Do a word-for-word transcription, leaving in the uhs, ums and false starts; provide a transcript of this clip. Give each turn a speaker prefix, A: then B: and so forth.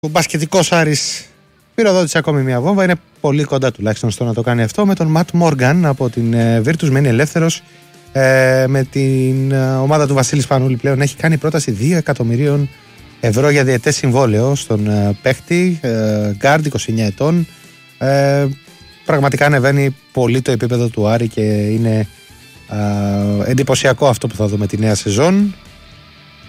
A: Ο μπασκετικός Άρης πυροδότησε ακόμη μια βόμβα. Είναι πολύ κοντά τουλάχιστον στο να το κάνει αυτό. Με τον Ματ Μόργαν από την Virtus μένει ελεύθερος. Ε, με την ομάδα του Βασίλη Σπανούλη πλέον έχει κάνει πρόταση δύο εκατομμυρίων ευρώ για διετές συμβόλαιο στον ε, παίχτη. Ε, Γκάρντ, είκοσι εννιά ετών. Ε, πραγματικά ανεβαίνει πολύ το επίπεδο του Άρη και είναι ε, εντυπωσιακό αυτό που θα δούμε τη νέα σεζόν.